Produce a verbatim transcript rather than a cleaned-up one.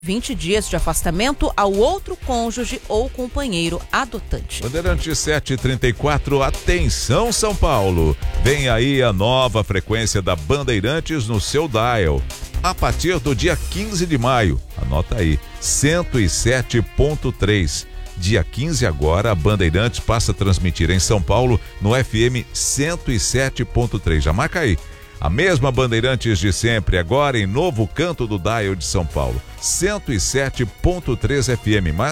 vinte dias de afastamento ao outro cônjuge ou companheiro adotante. Bandeirante sete trinta e quatro, atenção São Paulo. Vem aí a nova frequência da Bandeirantes no seu dial. A partir do dia quinze de maio, anota aí, cento e sete ponto três. Dia quinze agora, a Bandeirantes passa a transmitir em São Paulo no F M cento e sete ponto três. Já marca aí. A mesma Bandeirantes de sempre, agora em novo canto do dial de São Paulo, cento e sete ponto três F M. Mas